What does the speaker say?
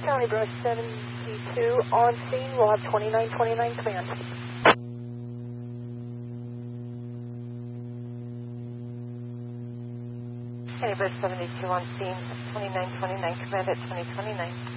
County Brush 72 on scene. We'll have 2929 command. County Brush 72 on scene. 2929 command at 2029.